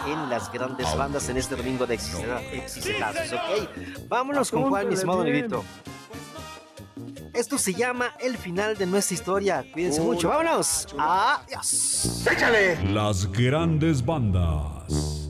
en las grandes bandas en este domingo de Exitazos, ¿ok? Vámonos con Juan, mi estimado negrito. Esto se llama el final de nuestra historia. Cuídense mucho. Vámonos. Adiós. ¡Échale! Las grandes bandas.